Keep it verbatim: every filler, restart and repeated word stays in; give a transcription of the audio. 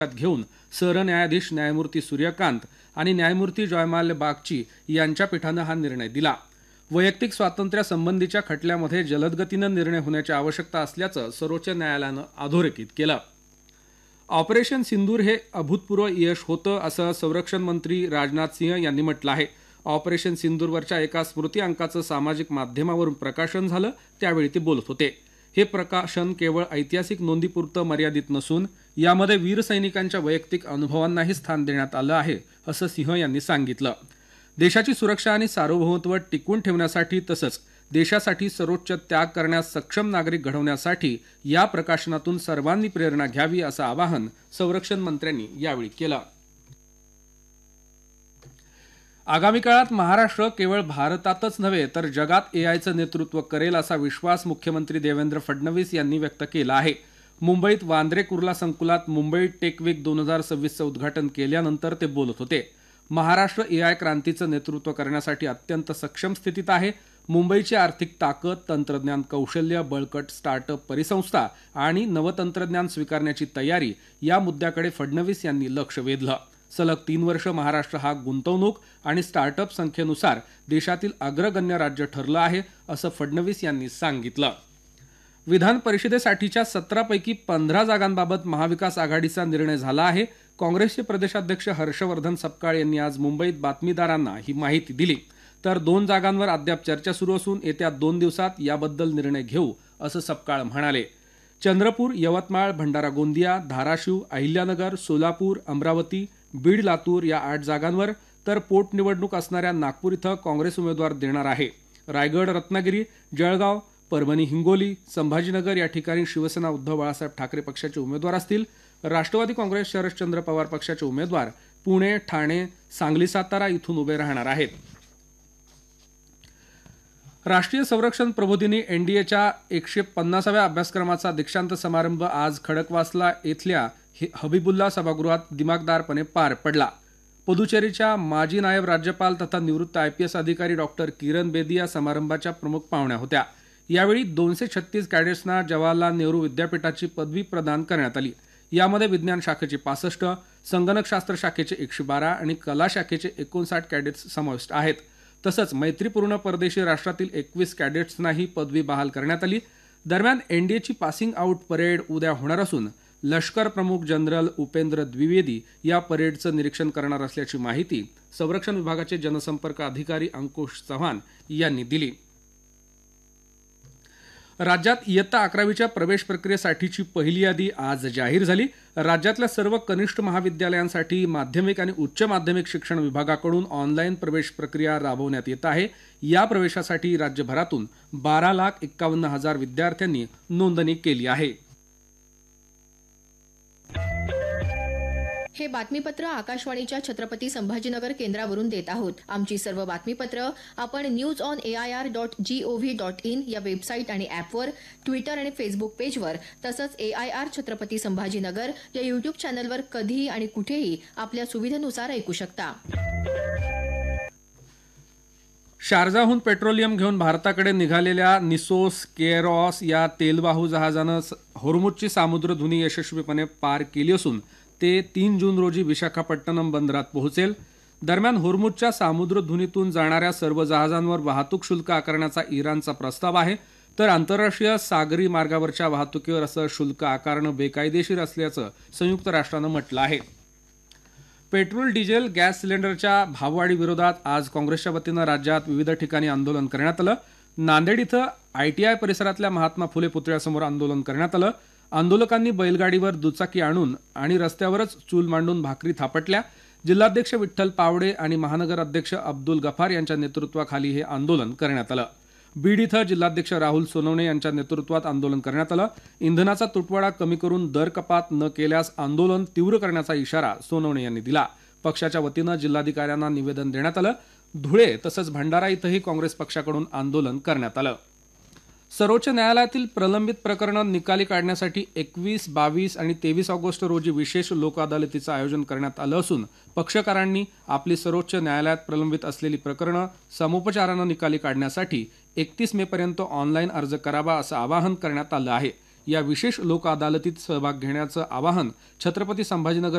घेऊन सरन्यायाधीश न्यायमूर्ती सूर्यकांत आणि न्यायमूर्ती जयमाल्य बागची यांच्या पीठानं हा निर्णय दिला. वैयक्तिक स्वातंत्र्यासंबंधीच्या खटल्यामध्ये जलदगतीनं निर्णय होण्याची आवश्यकता असल्याचं सर्वोच्च न्यायालयानं अधोरेखित केलं. ऑपरेशन सिंदूर हे अभूतपूर्व यश होतं असं संरक्षण मंत्री राजनाथ सिंह यांनी म्हटलं आहे. ऑपरेशन सिंदूरवरच्या एका स्मृती अंकाचं सामाजिक माध्यमावरून प्रकाशन झालं, त्यावेळी ते बोलत होते. हे प्रकाशन केवळ ऐतिहासिक नोंदीपुरतं मर्यादित नसून यामध्ये वीर सैनिकांच्या वैयक्तिक अनुभवांनाही स्थान देण्यात आलं आहे, असं सिंह यांनी सांगितलं. देशाची सुरक्षा आणि सार्वभौमत्व टिकवून ठेवण्यासाठी तसंच देशासाठी सर्वोच्च त्याग करण्यास सक्षम नागरिक घडवण्यासाठी या प्रकाशनातून सर्वांनी प्रेरणा घ्यावी असं आवाहन संरक्षण मंत्र्यांनी यावेळी केलं. आगामी काळात महाराष्ट्र केवळ भारतातच नव्हे तर जगात एआयचं नेतृत्व करेल असा विश्वास मुख्यमंत्री देवेंद्र फडणवीस यांनी व्यक्त केला आहे. मुंबईत वांद्रे कुर्ला संकुलात मुंबई टेक वीक दोन हजार सव्वीसचं उद्घाटन केल्यानंतर ते बोलत होते. महाराष्ट्र एआय क्रांतीचं नेतृत्व करण्यासाठी अत्यंत सक्षम स्थितीत आहे. मुंबईची आर्थिक ताकद, तंत्रज्ञान कौशल्य, बळकट स्टार्टअप परिसंस्था आणि नवतंत्रज्ञान स्वीकारण्याची तयारी या मुद्द्याकडे फडणवीस यांनी लक्ष वेधलं. सलग तीन वर्ष महाराष्ट्र हा गुंतवणूक आणि स्टार्टअप संख्येनुसार देशातील अग्रगण्य राज्य ठरलं आहे, असं फडणवीस यांनी सांगितलं. विधान परिषदेसाठीच्या सतरापैकी पंधरा जागांबाबत महाविकास आघाडीचा निर्णय झाला आहे. काँग्रेसचे प्रदेशाध्यक्ष हर्षवर्धन सपकाळ यांनी आज मुंबईत बातमीदारांना ही माहिती दिली. तर दोन जागांवर अद्याप चर्चा सुरू असून येत्या दोन दिवसात याबद्दल निर्णय घेऊ, असं सपकाळ म्हणाले. चंद्रपूर, यवतमाळ, भंडारा गोंदिया, धाराशिव, अहिल्यानगर, सोलापूर, अमरावती, बीड, लातूर या आठ जागांवर तर पोटनिवडणूक असणाऱ्या नागपूर इथं काँग्रेस उमेदवार देणार आहे. रायगड, रत्नागिरी, जळगाव, परभणी, हिंगोली, संभाजीनगर या ठिकाणी शिवसेना उद्धव बाळासाहेब ठाकरे पक्षाचे उमेदवार असतील. राष्ट्रवादी काँग्रेस शरदचंद्र पवार पक्षाचे उमेदवार पुणे, ठाणे, सांगली, सातारा इथून उभे राहणार आहेत. राष्ट्रीय संरक्षण प्रबोधिनी एनडीएच्या एकशे पन्नासाव्या अभ्यासक्रमाचा दीक्षांत समारंभ आज खडकवासला येथल्या हबीबुल्ला सभागृहात दिमागदारपणे पार पडला. पुदुचेरीच्या माजी नायब राज्यपाल तथा निवृत्त आयपीएस अधिकारी डॉक्टर किरण बेदी या समारंभाच्या प्रमुख पाहुण्या होत्या. यावेळी दोनशे छत्तीस कॅडेट्सना जवाहरलाल नेहरू विद्यापीठाची पदवी प्रदान करण्यात आली. यामध्ये विज्ञान शाखेचे पासष्ट, संगणकशास्त्र शाखेचे एकशे बारा आणि कला शाखेचे एकोणसाठ कॅडेट्स समाविष्ट आहेत. तसंच मैत्रीपूर्ण परदेशी राष्ट्रातील एकवीस कॅडेट्सनाही पदवी बहाल करण्यात आली. दरम्यान एनडीएची पासिंग आऊट परेड उद्या होणार असून लष्कर प्रमुख जनरल उपेंद्र द्विवेदी या परेडचं निरीक्षण करणार असल्याची माहिती संरक्षण विभागाचे जनसंपर्क अधिकारी अंकुश चव्हाण यांनी दिली. राज्यात इयत्ता अकरावीच्या प्रवेश प्रक्रियेसाठीची पहिली यादी आज जाहीर झाली. राज्यातल्या सर्व कनिष्ठ महाविद्यालयांसाठी माध्यमिक आणि उच्च माध्यमिक शिक्षण विभागाकडून ऑनलाईन प्रवेश प्रक्रिया राबवण्यात येत आहे. या प्रवेशासाठी राज्यभरातून बारा लाख एक्कावन्न हजार विद्यार्थ्यांनी नोंदणी केली आहे. हे बातमीपत्र आकाशवाणीच्या छत्रपती संभाजीनगर केंद्रावरून देत आहोत. आमची सर्व बातमीपत्र आपण news on AIR dot G O V dot in या वेबसाईट आणि ॲपवर, ट्विटर आणि फेसबुक पेजवर तसंच एआयआर छत्रपती संभाजीनगर या युट्यूब चॅनलवर कधीही आणि कुठेही आपल्या सुविधेनुसार ऐकू शकता. शारजाहून पेट्रोलियम घेऊन भारताकडे निघालेल्या निसोस केरॉस या तेलवाहू जहाजानं होर्मुझची सामुद्रधुनी यशस्वीपणे पार केली असून ते तीन जून रोजी विशाखापट्टणम बंदरात पोहोचेल. दरम्यान होर्मुझच्या सामुद्रधुनीतून जाणाऱ्या सर्व जहाजांवर वाहतूक शुल्क आकारण्याचा इराणचा प्रस्ताव आहे. तर आंतरराष्ट्रीय सागरी मार्गावरच्या वाहतुकीवर असं शुल्क आकारणं बेकायदेशीर असल्याचं संयुक्त राष्ट्रानं म्हटलं आहे. पेट्रोल, डिझेल, गॅस सिलेंडरच्या भाववाढी विरोधात आज काँग्रेसच्या वतीनं राज्यात विविध ठिकाणी आंदोलन करण्यात आलं. नांदेड इथं आयटीआय परिसरातल्या महात्मा फुले पुतळ्यासमोर आंदोलन करण्यात आलं. आंदोलकांनी बैलगाडीवर दुचाकी आणून आणि रस्त्यावरच चूल मांडून भाकरी थापटल्या. जिल्हाध्यक्ष विठ्ठल पावडे आणि महानगर अध्यक्ष अब्दुल गफार यांच्या नेतृत्वाखाली हे आंदोलन करण्यात आलं. बीड इथं जिल्हाध्यक्ष राहुल सोनवणे यांच्या नेतृत्वात आंदोलन करण्यात आलं. इंधनाचा तुटवडा कमी करून दर कपात न केल्यास आंदोलन तीव्र करण्याचा इशारा सोनवणे यांनी दिला. पक्षाच्या वतीनं जिल्हाधिकाऱ्यांना निवेदन देण्यात आलं. धुळे तसंच भंडारा इथंही काँग्रेस पक्षाकडून आंदोलन करण्यात आलं. सर्वोच्च न्यायालयातील प्रलंबित प्रकरणं निकाली काढण्यासाठी एकवीस, बावीस आणि तेवीस ऑगस्ट रोजी विशेष लोक अदालतीचं आयोजन करण्यात आलं असून पक्षकारांनी आपली सर्वोच्च न्यायालयात प्रलंबित असलेली प्रकरणं समोपचारानं निकाली काढण्यासाठी एकतीस मे पर्यंत ऑनलाईन अर्ज करावा असं आवाहन करण्यात आलं आहे. या विशेष लोक अदालतीत सहभाग घेण्याचं आवाहन छत्रपती संभाजीनगर